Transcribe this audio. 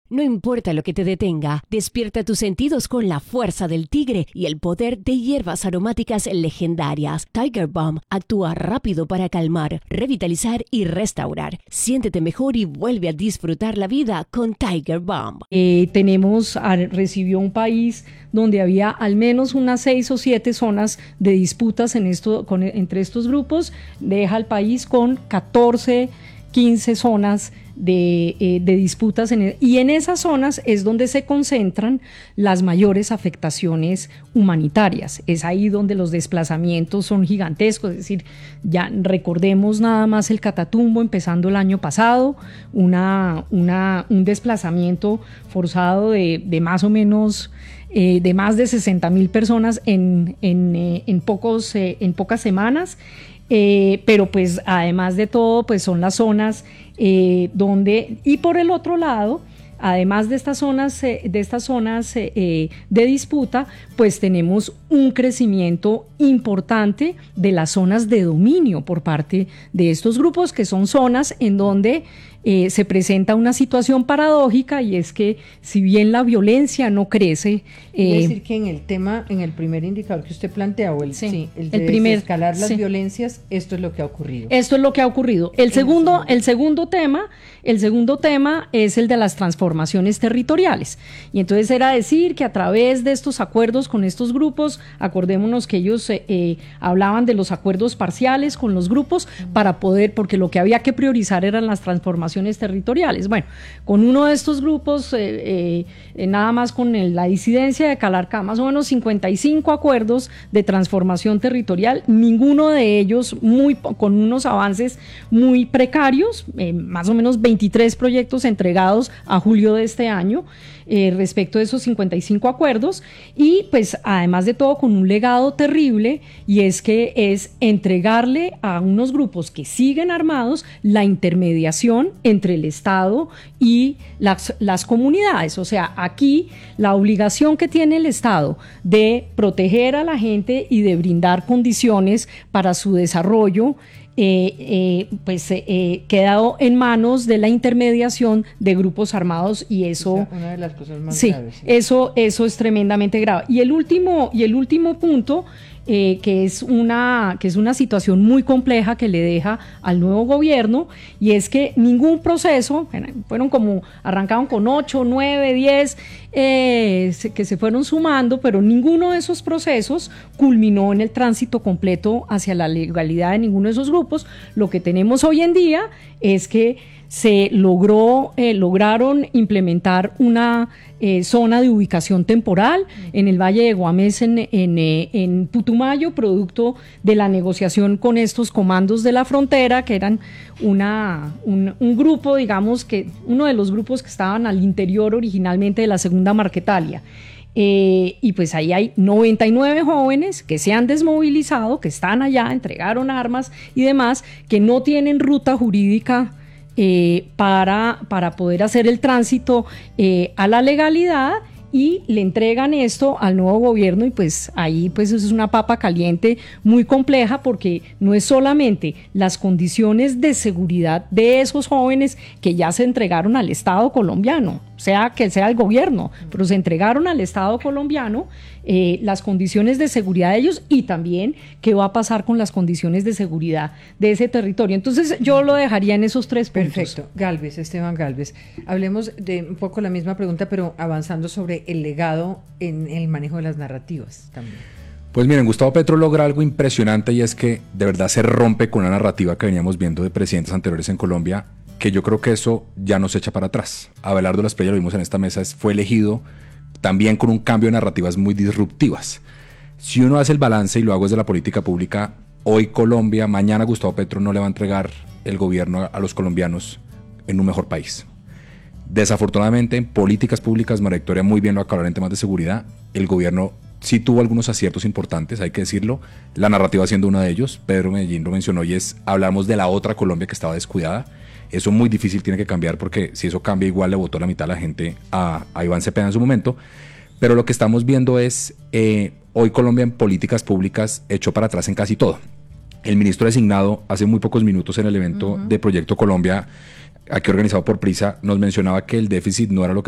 No importa lo que te detenga, despierta tus sentidos con la fuerza del tigre y el poder de hierbas aromáticas legendarias. Tiger Balm actúa rápido para calmar, revitalizar y restaurar. Siéntete mejor y vuelve a disfrutar la vida con Tiger Balm. Recibió un país donde había al menos unas 6 o 7 zonas de disputas entre estos grupos. Deja al país con 14, 15 zonas de disputas y en esas zonas es donde se concentran las mayores afectaciones humanitarias. Es ahí donde los desplazamientos son gigantescos, es decir, ya recordemos nada más el Catatumbo empezando el año pasado, un desplazamiento forzado de más o menos de más de 60,000 personas en pocas semanas. Pero pues además de todo pues son las zonas donde, y por el otro lado, además de estas zonas de disputa, pues tenemos un crecimiento importante de las zonas de dominio por parte de estos grupos, que son zonas en donde se presenta una situación paradójica, y es que si bien la violencia no crece, es decir, que en el primer indicador que usted plantea, o el de escalar las violencias, esto es lo que ha ocurrido. Esto es lo que ha ocurrido. El segundo tema es el de las transformaciones territoriales. Y entonces era decir que a través de estos acuerdos con estos grupos, acordémonos que ellos hablaban de los acuerdos parciales con los grupos porque lo que había que priorizar eran las transformaciones territoriales. Bueno, con uno de estos grupos, nada más con la disidencia de Calarcá, más o menos 55 acuerdos de transformación territorial, ninguno de ellos con unos avances muy precarios, más o menos 23 proyectos entregados a julio de este año, respecto de esos 55 acuerdos, y pues además de todo con un legado terrible, y es que es entregarle a unos grupos que siguen armados la intermediación entre el Estado y las comunidades. O sea, aquí la obligación que tiene el Estado de proteger a la gente y de brindar condiciones para su desarrollo quedado en manos de la intermediación de grupos armados, y eso, o sea, una de las cosas más graves. Sí. Eso es tremendamente grave. Y el último punto, que es una situación muy compleja que le deja al nuevo gobierno, y es que ningún proceso, arrancaron con 8, 9, 10 que se fueron sumando, pero ninguno de esos procesos culminó en el tránsito completo hacia la legalidad de ninguno de esos grupos. Lo que tenemos hoy en día es que se lograron implementar una zona de ubicación temporal en el Valle de Guamés, en Putumayo, producto de la negociación con estos comandos de la frontera, que eran un grupo, digamos, que uno de los grupos que estaban al interior originalmente de la Segunda Marquetalia. Y pues ahí hay 99 jóvenes que se han desmovilizado, que están allá, entregaron armas y demás, que no tienen ruta jurídica para poder hacer el tránsito a la legalidad, y le entregan esto al nuevo gobierno, y pues ahí pues es una papa caliente muy compleja, porque no es solamente las condiciones de seguridad de esos jóvenes que ya se entregaron al Estado colombiano, sea que sea el gobierno, pero se entregaron al Estado colombiano, las condiciones de seguridad de ellos, y también qué va a pasar con las condiciones de seguridad de ese territorio. Entonces yo lo dejaría en esos 3 puntos. Perfecto. Esteban Gálvez, hablemos de un poco la misma pregunta, pero avanzando sobre el legado en el manejo de las narrativas también. Pues miren, Gustavo Petro logra algo impresionante, y es que de verdad se rompe con la narrativa que veníamos viendo de presidentes anteriores en Colombia, que yo creo que eso ya no se echa para atrás. Abelardo Lasprilla, lo vimos en esta mesa, fue elegido también con un cambio de narrativas muy disruptivas. Si uno hace el balance, y lo hago desde la política pública, hoy Colombia, mañana Gustavo Petro no le va a entregar el gobierno a los colombianos en un mejor país. Desafortunadamente, en políticas públicas, María Victoria muy bien lo aclaró en temas de seguridad, el gobierno sí tuvo algunos aciertos importantes, hay que decirlo, la narrativa siendo uno de ellos. Pedro Medellín lo mencionó, y hablamos de la otra Colombia que estaba descuidada. Eso muy difícil tiene que cambiar, porque si eso cambia, igual le votó la mitad de la gente a Iván Cepeda en su momento. Pero lo que estamos viendo es, hoy Colombia en políticas públicas echó para atrás en casi todo. El ministro designado hace muy pocos minutos en el evento de Proyecto Colombia, aquí organizado por Prisa, nos mencionaba que el déficit no era lo que